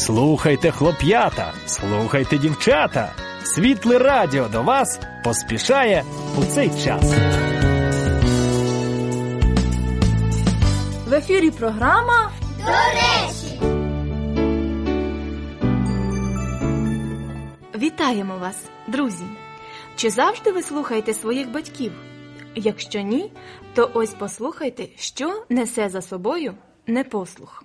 Слухайте, хлоп'ята, слухайте, дівчата. Світле радіо до вас поспішає у цей час. В ефірі програма «До речі». Вітаємо вас, друзі! Чи завжди ви слухаєте своїх батьків? Якщо ні, то ось послухайте, що несе за собою непослух.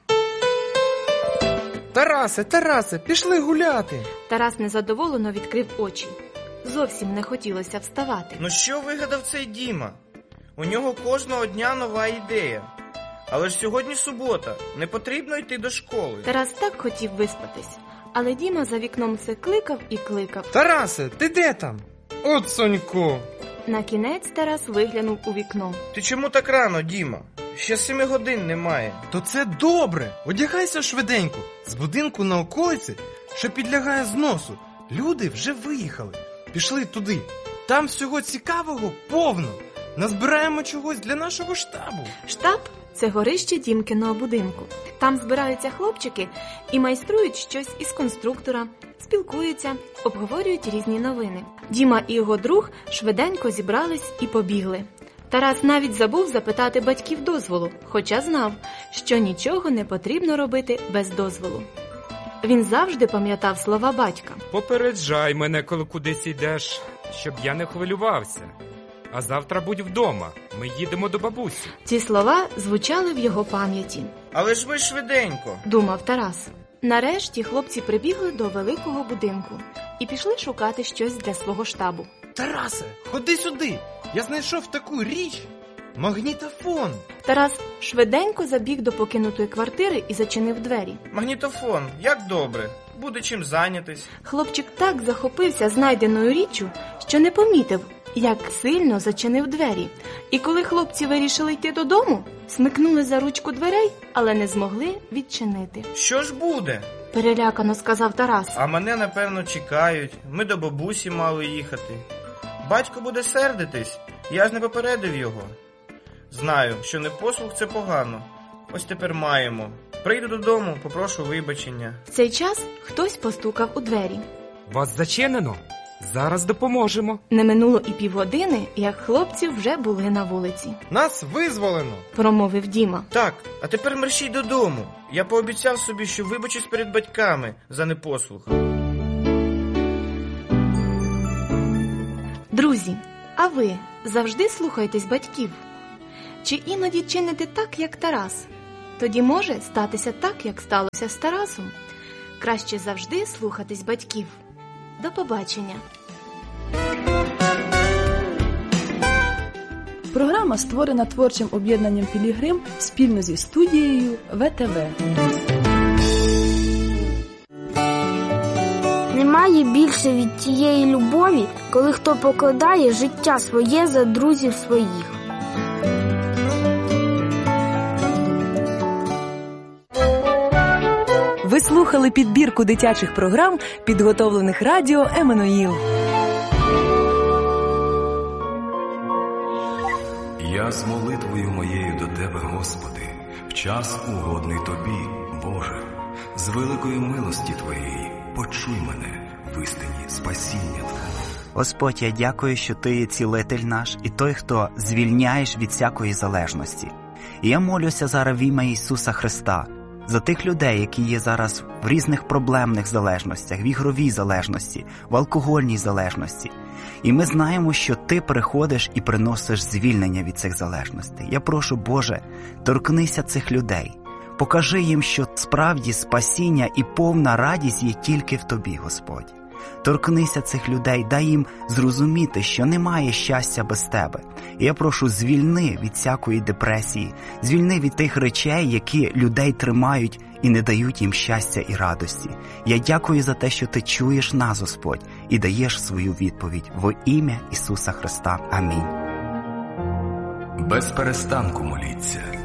Тарасе, пішли гуляти. Тарас незадоволено відкрив очі. Зовсім не хотілося вставати. Ну що вигадав цей Діма? У нього кожного дня нова ідея. Але ж сьогодні субота, не потрібно йти до школи. Тарас так хотів виспатись, але Діма за вікном все кликав і кликав. Тарасе, ти де там? От Сонько. На кінець Тарас виглянув у вікно. Ти чому так рано, Діма? Ще 7 годин немає. То це добре. Одягайся швиденько. З будинку на околиці, що підлягає зносу. Люди вже виїхали. Пішли туди. Там всього цікавого повно. Назбираємо чогось для нашого штабу. Штаб – це горище Дімкиного будинку. Там збираються хлопчики і майструють щось із конструктора, спілкуються, обговорюють різні новини. Діма і його друг швиденько зібрались і побігли. Тарас навіть забув запитати батьків дозволу, хоча знав, що нічого не потрібно робити без дозволу. Він завжди пам'ятав слова батька. Попереджай мене, коли кудись йдеш, щоб я не хвилювався. А завтра будь вдома, ми їдемо до бабусі. Ці слова звучали в його пам'яті. Але ж ви швиденько, думав Тарас. Нарешті хлопці прибігли до великого будинку і пішли шукати щось для свого штабу. Тарасе, ходи сюди. Я знайшов таку річ. Магнітофон. Тарас швиденько забіг до покинутої квартири і зачинив двері. Магнітофон, як добре. Буде чим зайнятись. Хлопчик так захопився знайденою річчю, що не помітив, як сильно зачинив двері. І коли хлопці вирішили йти додому, смикнули за ручку дверей, але не змогли відчинити. Що ж буде? Перелякано сказав Тарас. А мене, напевно, чекають. Ми до бабусі мали їхати. Батько буде сердитись. Я ж не попередив його. Знаю, що непослух – це погано. Ось тепер маємо. Прийду додому, попрошу вибачення. В цей час хтось постукав у двері. Вас зачинено? Зараз допоможемо. Не минуло і півгодини, як хлопці вже були на вулиці. Нас визволено, промовив Діма. Так, а тепер мерщій додому. Я пообіцяв собі, що вибачусь перед батьками за непослух. Друзі, а ви завжди слухаєтесь батьків? Чи іноді чините так, як Тарас? Тоді може статися так, як сталося з Тарасом. Краще завжди слухатись батьків. До побачення. Програма створена творчим об'єднанням «Пілігрим» спільно зі студією ВТВ. Немає більше від тієї любові, коли хто покладає життя своє за друзів своїх. Ви слухали підбірку дитячих програм, підготовлених радіо «Еммануїл». Я з молитвою моєю до Тебе, Господи, в час угодний Тобі, Боже, з великої милості Твоєї почуй мене в істині спасіння Твого. Господь, я дякую, що Ти є цілитель наш і той, хто звільняєш від всякої залежності. І я молюся зараз в ім'я Ісуса Христа за тих людей, які є зараз в різних проблемних залежностях, в ігровій залежності, в алкогольній залежності. І ми знаємо, що Ти приходиш і приносиш звільнення від цих залежностей. Я прошу, Боже, торкнися цих людей. Покажи їм, що справді спасіння і повна радість є тільки в Тобі, Господь. Торкнися цих людей, дай їм зрозуміти, що немає щастя без Тебе. І я прошу, звільни від всякої депресії, звільни від тих речей, які людей тримають і не дають їм щастя і радості. Я дякую за те, що Ти чуєш нас, Господь, і даєш свою відповідь во ім'я Ісуса Христа. Амінь. Без перестанку моліться.